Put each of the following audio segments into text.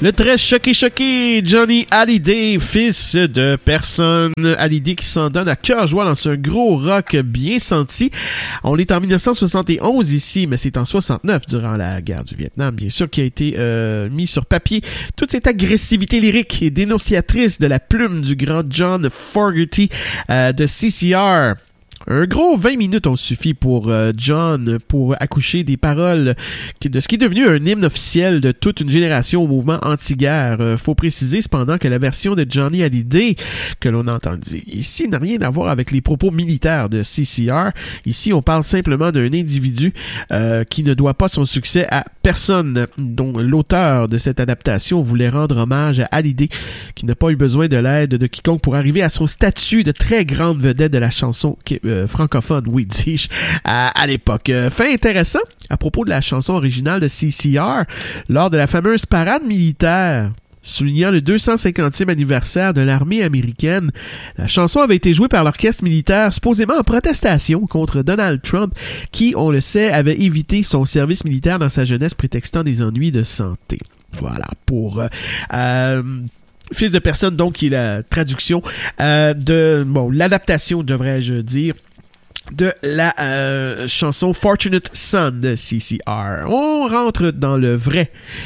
Le très choqué Johnny Hallyday, fils de personne. Hallyday qui s'en donne à cœur joie dans un gros rock bien senti. On est en 1971 ici, mais c'est en 69 durant la guerre du Vietnam, bien sûr, qui a été mis sur papier toute cette agressivité lyrique et dénonciatrice de la plume du grand John Fogerty de CCR. Un gros 20 minutes ont suffi pour John pour accoucher des paroles de ce qui est devenu un hymne officiel de toute une génération au mouvement anti-guerre. Faut préciser cependant que la version de Johnny Hallyday que l'on a entendue ici n'a rien à voir avec les propos militaires de CCR. Ici, on parle simplement d'un individu qui ne doit pas son succès à personne, dont l'auteur de cette adaptation voulait rendre hommage à Hallyday, qui n'a pas eu besoin de l'aide de quiconque pour arriver à son statut de très grande vedette de la chanson francophone, oui, dis-je, à l'époque. Fait intéressant, à propos de la chanson originale de CCR, lors de la fameuse parade militaire soulignant le 250e anniversaire de l'armée américaine, la chanson avait été jouée par l'orchestre militaire supposément en protestation contre Donald Trump, qui, on le sait, avait évité son service militaire dans sa jeunesse prétextant des ennuis de santé. Voilà, pour... Fils de personne, donc, qui est la traduction l'adaptation, devrais-je dire, de la chanson Fortunate Son de CCR. On rentre dans la vraie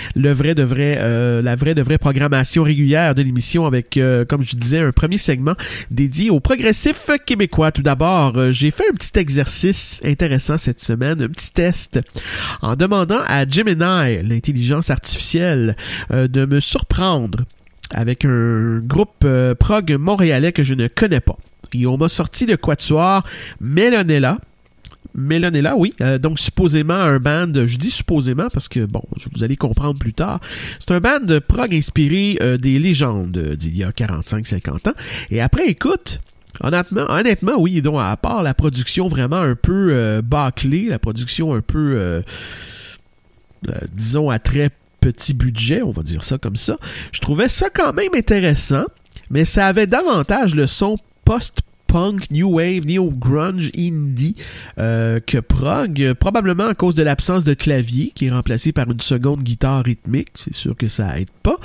programmation régulière de l'émission avec, comme je disais, un premier segment dédié aux progressifs québécois. Tout d'abord, j'ai fait un petit exercice intéressant cette semaine, un petit test, en demandant à Gemini, l'intelligence artificielle, de me surprendre avec un groupe prog montréalais que je ne connais pas. Et on m'a sorti le quatuor Melonella, oui. Donc, supposément un band, je dis supposément parce que, bon, vous allez comprendre plus tard. C'est un band de prog inspiré des légendes d'il y a 45-50 ans. Et après, écoute, honnêtement, oui, donc à part la production vraiment un peu bâclée, la production un peu, disons, à très petit budget, on va dire ça comme ça, je trouvais ça quand même intéressant, mais ça avait davantage le son post-punk, new wave, neo-grunge, indie que prog, probablement à cause de l'absence de clavier qui est remplacé par une seconde guitare rythmique. C'est sûr que ça aide pas.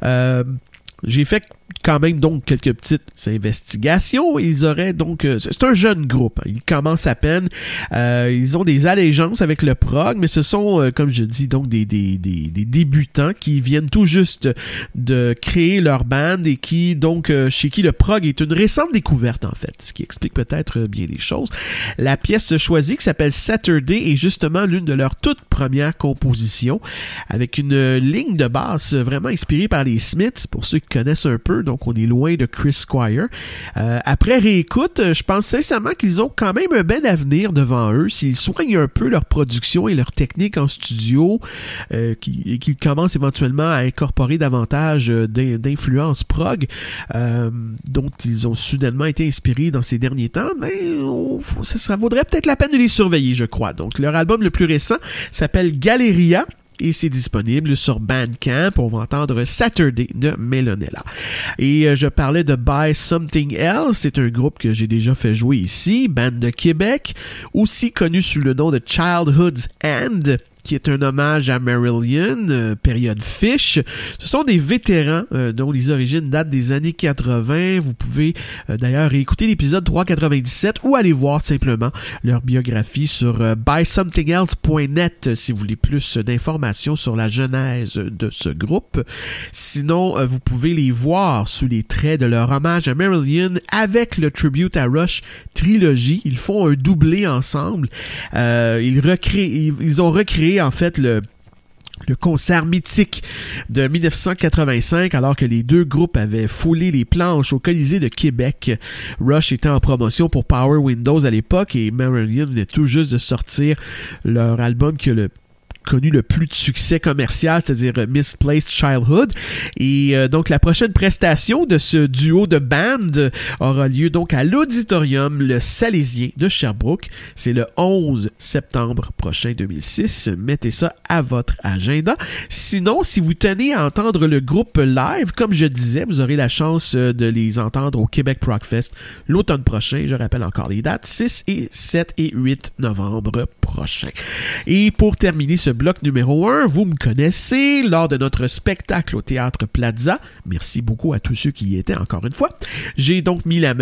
J'ai fait quand même donc quelques petites investigations. Ils auraient donc... c'est un jeune groupe. Ils commencent à peine. Ils ont des allégeances avec le prog, mais ce sont, comme je dis, donc des débutants qui viennent tout juste de créer leur band et qui, donc, chez qui le prog est une récente découverte, en fait, ce qui explique peut-être bien des choses. La pièce choisie, qui s'appelle Saturday, est justement l'une de leurs toutes premières compositions, avec une ligne de basse vraiment inspirée par les Smiths, pour ceux qui connaissent un peu. Donc, on est loin de Chris Squire. Après réécoute, je pense sincèrement qu'ils ont quand même un bel avenir devant eux s'ils soignent un peu leur production et leur technique en studio et qu'ils commencent éventuellement à incorporer davantage d'influence prog dont ils ont soudainement été inspirés dans ces derniers temps. Mais ça vaudrait peut-être la peine de les surveiller, je crois. Donc, leur album le plus récent s'appelle Galeria. Et c'est disponible sur Bandcamp. On va entendre Saturday de Melonella. Et je parlais de Buy Something Else. C'est un groupe que j'ai déjà fait jouer ici. Band de Québec. Aussi connu sous le nom de Childhood's End, qui est un hommage à Marillion, période Fish. Ce sont des vétérans dont les origines datent des années 80. Vous pouvez d'ailleurs réécouter l'épisode 397 ou aller voir simplement leur biographie sur buysomethingelse.net si vous voulez plus d'informations sur la genèse de ce groupe. Sinon, vous pouvez les voir sous les traits de leur hommage à Marillion avec le Tribute à Rush trilogie. Ils font un doublé ensemble. Ils ont recréé en fait le concert mythique de 1985 alors que les deux groupes avaient foulé les planches au Colisée de Québec. Rush était en promotion pour Power Windows à l'époque et Marillion venait tout juste de sortir leur album qui a connu le plus de succès commercial, c'est-à-dire Misplaced Childhood. Et donc, la prochaine prestation de ce duo de band aura lieu donc à l'Auditorium Le Salaisien de Sherbrooke. C'est le 11 septembre prochain 2006. Mettez ça à votre agenda. Sinon, si vous tenez à entendre le groupe live, comme je disais, vous aurez la chance de les entendre au Québec Progfest l'automne prochain. Je rappelle encore les dates, 6 et 7 et 8 novembre prochain. Et pour terminer ce bloc numéro 1, vous me connaissez, lors de notre spectacle au Théâtre Plaza. Merci beaucoup à tous ceux qui y étaient, encore une fois. J'ai donc mis la